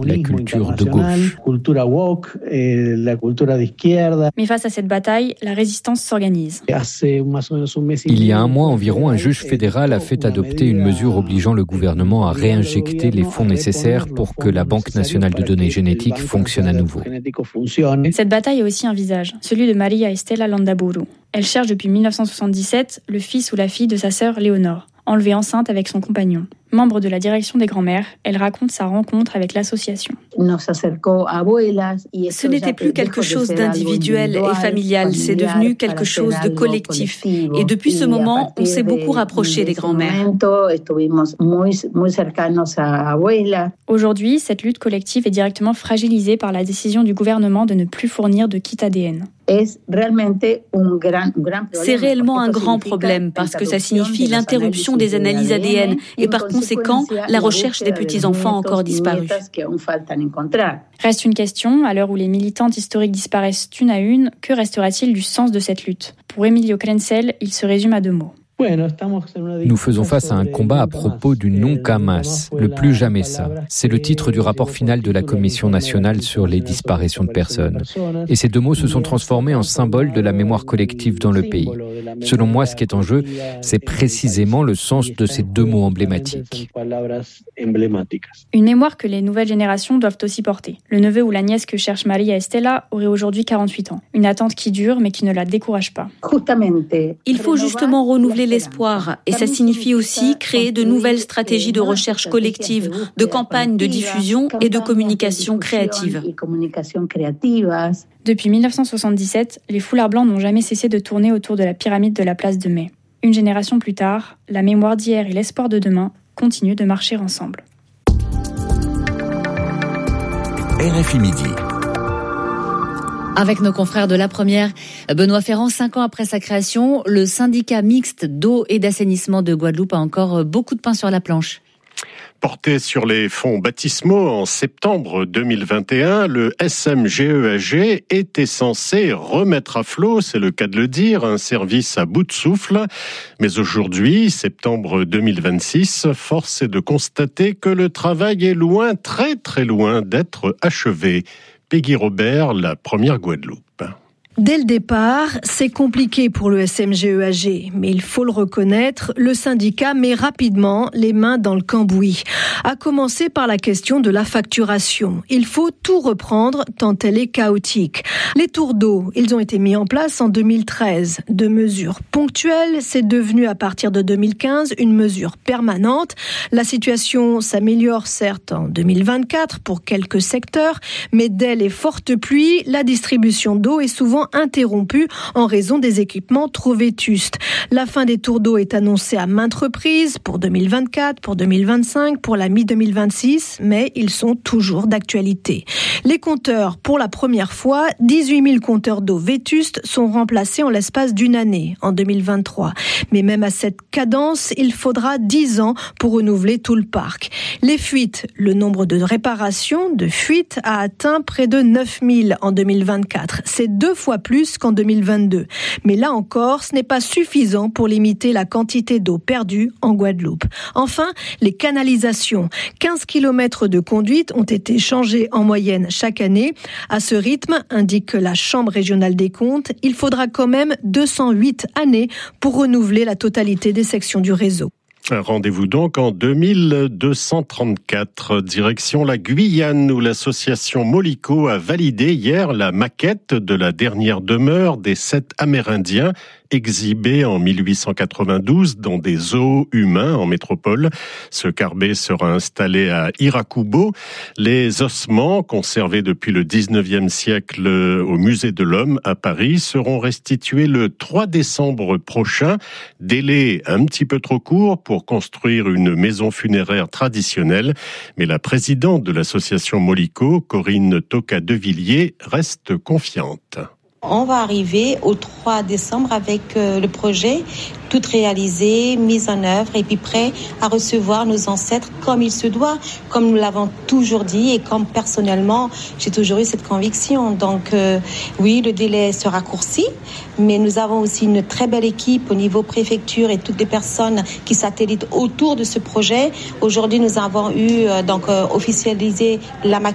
la culture de gauche. Mais face à cette bataille, la résistance s'organise. Il y a un mois environ, un juge fédéral a fait adopter une mesure obligeant le gouvernement à réinjecter les fonds nécessaires pour que la Banque nationale de données génétiques fonctionne à nouveau. Cette bataille a aussi un visage, celui de Maria Estela Landaburu. Elle cherche depuis 1977 le fils ou la fille de sa sœur Léonore, enlevée enceinte avec son compagnon. Membre de la direction des grands-mères, elle raconte sa rencontre avec l'association. Ce n'était plus quelque chose d'individuel et familial, c'est devenu quelque chose de collectif. Et depuis ce moment, on s'est beaucoup rapproché des grands-mères. Aujourd'hui, cette lutte collective est directement fragilisée par la décision du gouvernement de ne plus fournir de kit ADN. C'est réellement un grand problème parce que ça signifie l'interruption des analyses ADN et par conséquent la recherche des petits-enfants encore disparus. Reste une question, à l'heure où les militantes historiques disparaissent une à une, que restera-t-il du sens de cette lutte ? Pour Emilio Krenzel, il se résume à 2 mots. Nous faisons face à un combat à propos du non-Hamas, le plus jamais ça. C'est le titre du rapport final de la Commission nationale sur les disparitions de personnes. Et ces 2 mots se sont transformés en symboles de la mémoire collective dans le pays. Selon moi, ce qui est en jeu, c'est précisément le sens de ces 2 mots emblématiques. Une mémoire que les nouvelles générations doivent aussi porter. Le neveu ou la nièce que cherche Maria Estela aurait aujourd'hui 48 ans. Une attente qui dure mais qui ne la décourage pas. Il faut justement renouveler l'espoir et ça signifie aussi créer de nouvelles stratégies de recherche collective, de campagnes de diffusion et de communication créative. Depuis 1977, les foulards blancs n'ont jamais cessé de tourner autour de la pyramide de la place de Mai. Une génération plus tard, la mémoire d'hier et l'espoir de demain continuent de marcher ensemble. RFI Midi. Avec nos confrères de La Première, Benoît Ferrand, 5 ans après sa création, le syndicat mixte d'eau et d'assainissement de Guadeloupe a encore beaucoup de pain sur la planche. Porté sur les fonds baptismaux en septembre 2021, le SMGEAG était censé remettre à flot, c'est le cas de le dire, un service à bout de souffle. Mais aujourd'hui, septembre 2026, force est de constater que le travail est loin, très très loin d'être achevé. Peggy Robert, La Première Guadeloupe. Dès le départ, c'est compliqué pour le SMGEAG, mais il faut le reconnaître, le syndicat met rapidement les mains dans le cambouis. À commencer par la question de la facturation. Il faut tout reprendre tant elle est chaotique. Les tours d'eau, ils ont été mis en place en 2013. De mesures ponctuelles, c'est devenu à partir de 2015 une mesure permanente. La situation s'améliore certes en 2024 pour quelques secteurs, mais dès les fortes pluies, la distribution d'eau est souvent interrompue en raison des équipements trop vétustes. La fin des tours d'eau est annoncée à maintes reprises pour 2024, pour 2025, pour la mi-2026, mais ils sont toujours d'actualité. Les compteurs, pour la première fois, 18 000 compteurs d'eau vétustes sont remplacés en l'espace d'une année, en 2023. Mais même à cette cadence, il faudra 10 ans pour renouveler tout le parc. Les fuites, le nombre de réparations, de fuites, a atteint près de 9 000 en 2024. C'est 2 fois plus qu'en 2022. Mais là encore, ce n'est pas suffisant pour limiter la quantité d'eau perdue en Guadeloupe. Enfin, les canalisations. 15 km de conduite ont été changés en moyenne chaque année. À ce rythme, indique la Chambre régionale des comptes, il faudra quand même 208 années pour renouveler la totalité des sections du réseau. Rendez-vous donc en 2234, direction la Guyane, où l'association Molico a validé hier la maquette de la dernière demeure des 7 Amérindiens exhibés en 1892 dans des zoos humains en métropole. Ce carbet sera installé à Irakubo. Les ossements, conservés depuis le 19e siècle au Musée de l'Homme à Paris, seront restitués le 3 décembre prochain. Délai un petit peu trop court pour construire une maison funéraire traditionnelle. Mais la présidente de l'association Molico, Corinne Toca-Devilliers, reste confiante. On va arriver au 3 décembre avec le projet tout réalisé, mis en œuvre et puis prêt à recevoir nos ancêtres comme il se doit, comme nous l'avons toujours dit et comme personnellement j'ai toujours eu cette conviction. Donc oui, le délai se raccourcit, mais nous avons aussi une très belle équipe au niveau préfecture et toutes les personnes qui satellitent autour de ce projet. Aujourd'hui, nous avons eu officialisé la maquette